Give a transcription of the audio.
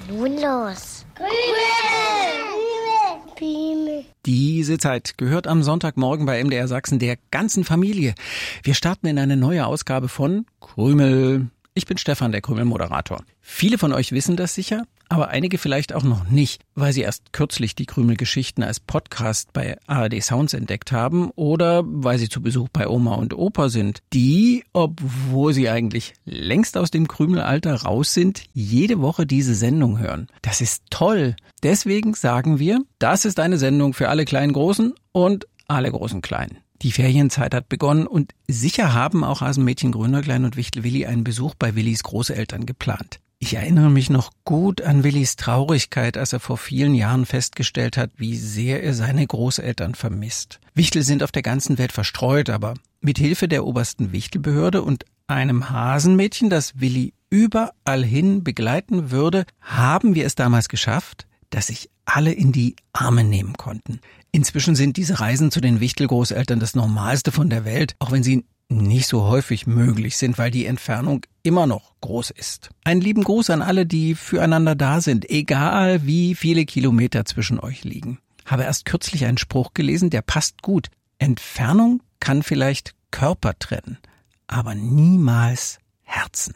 nun los? Krümel. Diese Zeit gehört am Sonntagmorgen bei MDR Sachsen der ganzen Familie. Wir starten in eine neue Ausgabe von Krümel. Ich bin Stefan, der Krümel-Moderator. Viele von euch wissen das sicher, aber einige vielleicht auch noch nicht, weil sie erst kürzlich die Krümel-Geschichten als Podcast bei ARD Sounds entdeckt haben oder weil sie zu Besuch bei Oma und Opa sind, die, obwohl sie eigentlich längst aus dem Krümelalter raus sind, jede Woche diese Sendung hören. Das ist toll. Deswegen sagen wir, das ist eine Sendung für alle kleinen Großen und alle großen Kleinen. Die Ferienzeit hat begonnen und sicher haben auch Hasenmädchen Grünäuglein und Wichtel Willi einen Besuch bei Willis Großeltern geplant. Ich erinnere mich noch gut an Willis Traurigkeit, als er vor vielen Jahren festgestellt hat, wie sehr er seine Großeltern vermisst. Wichtel sind auf der ganzen Welt verstreut, aber mit Hilfe der obersten Wichtelbehörde und einem Hasenmädchen, das Willi überall hin begleiten würde, haben wir es damals geschafft, dass sich alle in die Arme nehmen konnten. Inzwischen sind diese Reisen zu den Wichtel-Großeltern das Normalste von der Welt, auch wenn sie nicht so häufig möglich sind, weil die Entfernung immer noch groß ist. Einen lieben Gruß an alle, die füreinander da sind, egal wie viele Kilometer zwischen euch liegen. Habe erst kürzlich einen Spruch gelesen, der passt gut. Entfernung kann vielleicht Körper trennen, aber niemals Herzen.